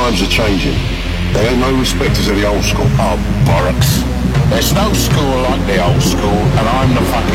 times are changing. There ain't no respecters of the old school. Oh, bollocks. There's no school like the old school, and I'm the fucking